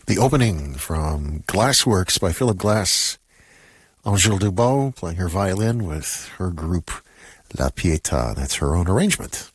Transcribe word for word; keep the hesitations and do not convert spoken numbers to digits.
The opening from Glassworks by Philip Glass. Angèle Dubois playing her violin with her group La Pietà. That's her own arrangement.